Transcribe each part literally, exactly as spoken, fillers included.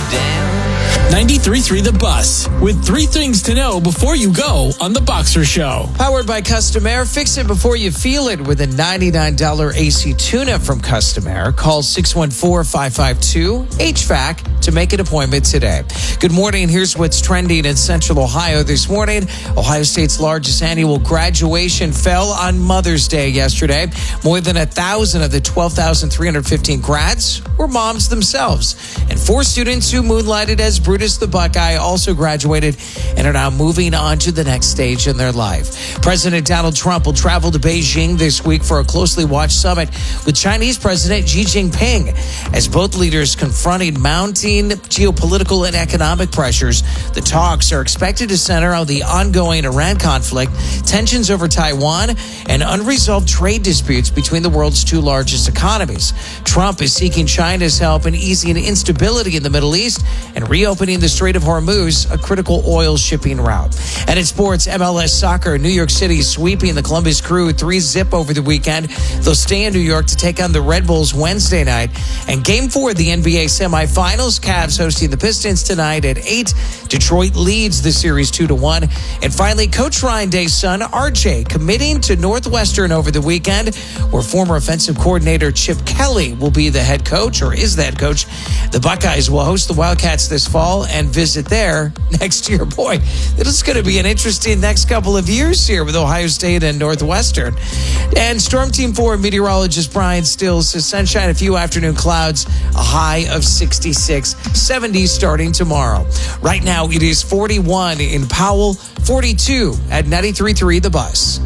down. ninety-three point three The Bus, with three things to know before you go on The Boxer Show. Powered by Custom Air. Fix it before you feel it with a ninety-nine dollars A C tune-up from Custom Air. Call six one four, five five two, H V A C to make an appointment today. Good morning. Here's what's trending in Central Ohio this morning. Ohio State's largest annual graduation fell on Mother's Day yesterday. More than a thousand of the twelve thousand three hundred fifteen grads were moms themselves. And four students who moonlighted as Brutus the Buckeye also graduated and are now moving on to the next stage in their life. President Donald Trump will travel to Beijing this week for a closely watched summit with Chinese President Xi Jinping. As both leaders confronting mounting geopolitical and economic pressures, the talks are expected to center on the ongoing Iran conflict, tensions over Taiwan, and unresolved trade disputes between the world's two largest economies. Trump is seeking China's help in easing instability in the Middle East and reopening the Strait of Hormuz, a critical oil shipping route. And in sports, M L S soccer, New York City sweeping the Columbus Crew three zip over the weekend. They'll stay in New York to take on the Red Bulls Wednesday night. And game four of the N B A semifinals, Cavs hosting the Pistons tonight at eight. Detroit leads the series two to one. And finally, Coach Ryan Day's son, R J, committing to Northwestern over the weekend, where former offensive coordinator Chip Kelly will be the head coach, or is the head coach. The Buckeyes will host the Wildcats this fall and visit there next year. Boy, this is going to be an interesting next couple of years here with Ohio State and Northwestern. And Storm Team four meteorologist Brian Stills says sunshine, a few afternoon clouds, a high of sixty-six, seventy starting tomorrow. Right now, it is forty-one in Powell, forty-two at ninety-three point three The Bus.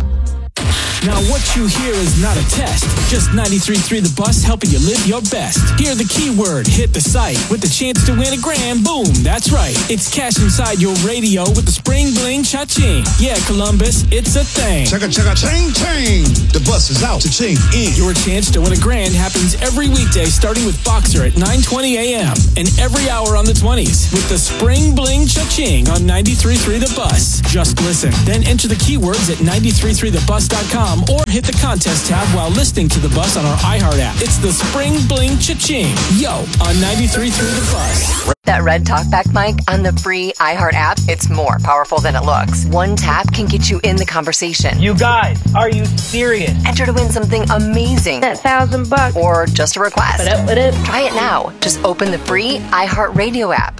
Now what you hear is not a test, just ninety-three point three The Bus helping you live your best. Hear the keyword, hit the site, with the chance to win a grand, boom, that's right. It's cash inside your radio with the Spring Bling Cha-Ching. Yeah, Columbus, it's a thing. Chugga chugga ching ching, the bus is out to ching in. Your chance to win a grand happens every weekday starting with Boxer at nine twenty a.m. and every hour on the twenties with the Spring Bling Cha-Ching on ninety-three point three The Bus. Just listen, then enter the keywords at ninety-three point three the bus dot com or hit the contest tab while listening to The Bus on our iHeart app. It's the Spring Bling Cha-Ching. Yo, on ninety-three point three The Bus. That red talkback mic on the free iHeart app, it's more powerful than it looks. One tap can get you in the conversation. You guys, are you serious? Enter to win something amazing. That thousand bucks. Or just a request. What up, what up? Try it now. Just open the free iHeart Radio app.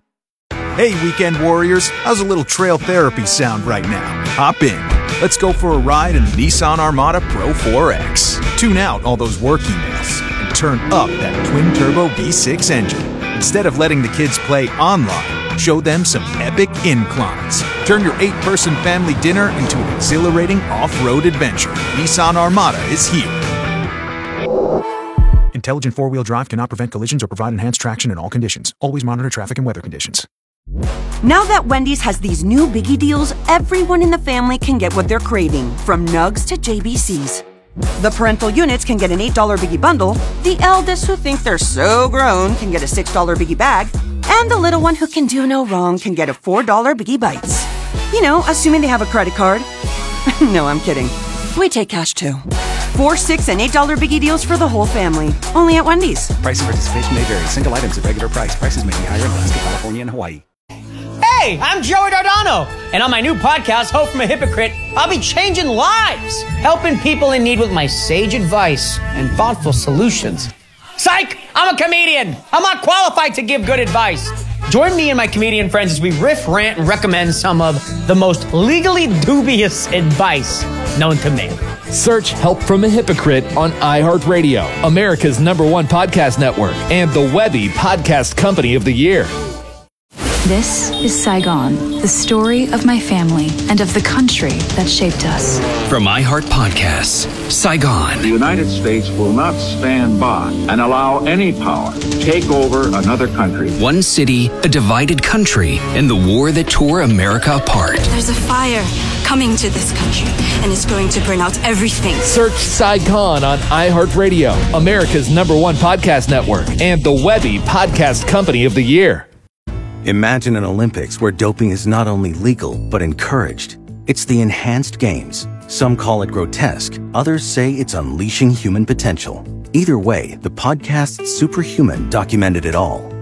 Hey, weekend warriors, how's a little trail therapy sound right now? Hop in. Let's go for a ride in the Nissan Armada Pro four X. Tune out all those work emails and turn up that twin-turbo V six engine. Instead of letting the kids play online, show them some epic inclines. Turn your eight-person family dinner into an exhilarating off-road adventure. Nissan Armada is here. Intelligent four-wheel drive cannot prevent collisions or provide enhanced traction in all conditions. Always monitor traffic and weather conditions. Now that Wendy's has these new biggie deals, everyone in the family can get what they're craving, from nugs to J B Cs. The parental units can get an eight dollar biggie bundle, the eldest who think they're so grown can get a six dollar biggie bag, and the little one who can do no wrong can get a four dollar biggie bites. You know, assuming they have a credit card. No, I'm kidding. We take cash too. Four, six, and eight dollar biggie deals for the whole family. Only at Wendy's. Price and participation may vary. Single items at regular price. Prices may be higher in Alaska, California, and Hawaii. Hey, I'm Joey Dardano, and on my new podcast, Hope from a Hypocrite, I'll be changing lives, helping people in need with my sage advice and thoughtful solutions. Psych! I'm a comedian. I'm not qualified to give good advice. Join me and my comedian friends as we riff, rant, and recommend some of the most legally dubious advice known to me. Search Help from a Hypocrite on iHeartRadio, America's number one podcast network, and the Webby Podcast Company of the Year. This is Saigon, the story of my family and of the country that shaped us. From iHeart Podcasts, Saigon. The United States will not stand by and allow any power to take over another country. One city, a divided country, and the war that tore America apart. There's a fire coming to this country, and it's going to burn out everything. Search Saigon on iHeartRadio, America's number one podcast network, and the Webby Podcast Company of the Year. Imagine an Olympics where doping is not only legal, but encouraged. It's the enhanced games. Some call it grotesque. Others say it's unleashing human potential. Either way, the podcast Superhuman documented it all.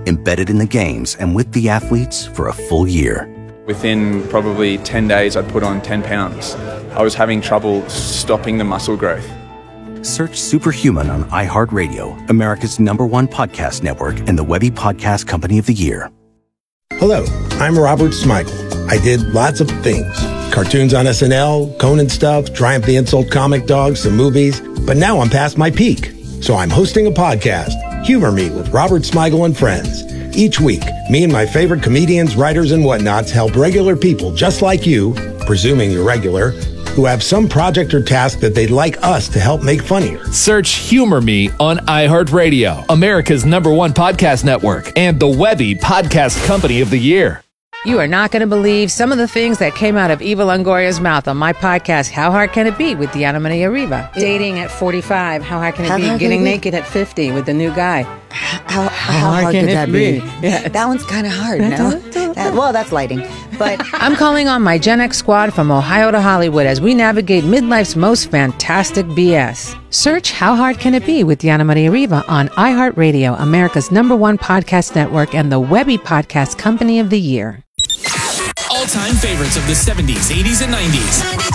embedded in the games and with the athletes for a full year. Within probably ten days, I'd put on ten pounds. I was having trouble stopping the muscle growth. Search Superhuman on iHeartRadio, America's number one podcast network and the Webby Podcast Company of the Year. Hello, I'm Robert Smigel. I did lots of things. Cartoons on S N L, Conan stuff, Triumph the Insult comic dogs, some movies. But now I'm past my peak. So I'm hosting a podcast, Humor Me with Robert Smigel and Friends. Each week, me and my favorite comedians, writers, and whatnots help regular people just like you, presuming you're regular, who have some project or task that they'd like us to help make funnier. Search Humor Me on iHeartRadio, America's number one podcast network, and the Webby Podcast Company of the Year. You are not going to believe some of the things that came out of Eva Longoria's mouth on my podcast, How Hard Can It Be, with Diana Maria Riva. Dating at forty-five, how hard can it How be? hard can Getting it be? naked at fifty with the new guy. How, how hard, can could it that be? be? Yeah. That one's kind of hard, no? That- well, that's lighting. But I'm calling on my Gen X squad from Ohio to Hollywood as we navigate midlife's most fantastic B S. Search How Hard Can It Be with Diana Maria Riva on iHeartRadio, America's number one podcast network and the Webby Podcast Company of the Year. All-time favorites of the seventies, eighties, and nineties.